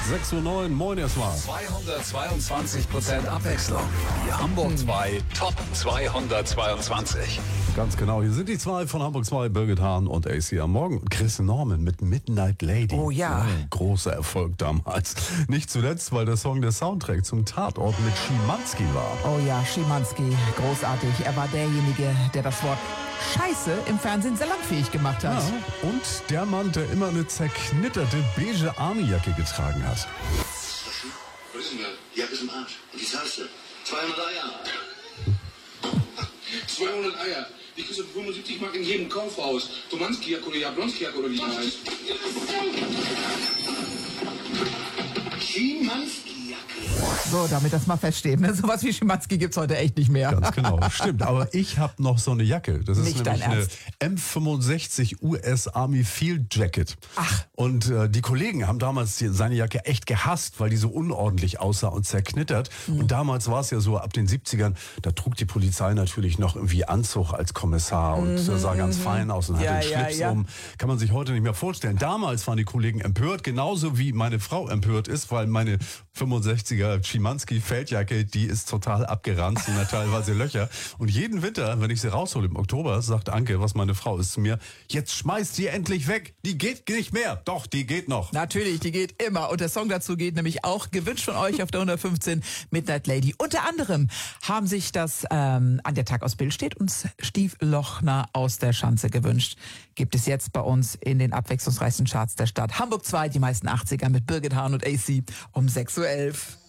6:09 Uhr, moin erstmal. 222% Abwechslung. Die Hamburg 2 Top 222. Ganz genau, hier sind die zwei von Hamburg 2, Birgit Hahn und AC am Morgen. Chris Norman mit Midnight Lady. Oh ja. Großer Erfolg damals. Nicht zuletzt, weil der Song der Soundtrack zum Tatort mit Schimanski war. Oh ja, Schimanski, großartig. Er war derjenige, der das Wort Scheiße im Fernsehen sehr langfähig gemacht hat. Ja, und der Mann, der immer eine zerknitterte beige Army-Jacke getragen hat. Was ist denn da? Die Jacke ist im Arsch. Und die zahlst du. 200 Eier. 200 Eier. Die kriegst du für 75 Mark in jedem Kaufhaus. Tomanski-Jacke oder Jablonski-Jacke oder wie die heißt. Schimanski-Jacke. So, damit das mal feststehen. Ne? Sowas wie Schimanski gibt's heute echt nicht mehr. Ganz genau, stimmt. Aber ich habe noch so eine Jacke. Das ist Nicht nämlich dein eine Ernst? M65 US Army Field Jacket. Ach. Und die Kollegen haben damals seine Jacke echt gehasst, weil die so unordentlich aussah und zerknittert. Und damals war es ja so, ab den 70ern, da trug die Polizei natürlich noch irgendwie Anzug als Kommissar und sah ganz fein aus und hatte einen Schlips um. Kann man sich heute nicht mehr vorstellen. Damals waren die Kollegen empört, genauso wie meine Frau empört ist, weil meine 65er Schimanski Feldjacke, die ist total abgeranzt und hat teilweise Löcher. Und jeden Winter, wenn ich sie raushole im Oktober, sagt Anke, was meine Frau ist, zu mir, jetzt schmeißt die endlich weg. Die geht nicht mehr. Doch, die geht noch. Natürlich, die geht immer. Und der Song dazu geht nämlich auch, gewünscht von euch auf der 115, Midnight Lady. Unter anderem haben sich das an der Tag aus Bild steht uns Stief Lochner aus der Schanze gewünscht. Gibt es jetzt bei uns in den abwechslungsreichsten Charts der Stadt. Hamburg 2, die meisten 80er mit Birgit Hahn und AC um 6:11 Uhr.